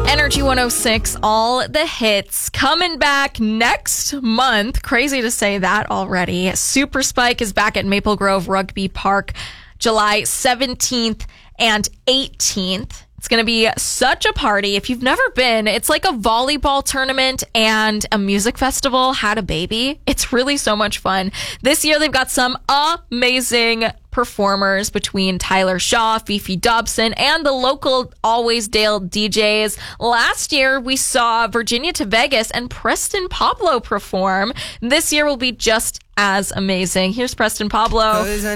Energy 106, all the hits coming back next month. Crazy to say that already. Super Spike is back at Maple Grove Rugby Park July 17th and 18th. It's going to be such a party. If you've never been, it's like a volleyball tournament and a music festival had a baby. It's really so much fun. This year, they've got some amazing performers between Tyler Shaw, Fifi Dobson, and the local Always Dale DJs. Last year, we saw Virginia to Vegas and Preston Pablo perform. This year will be just as amazing. Here's Preston Pablo.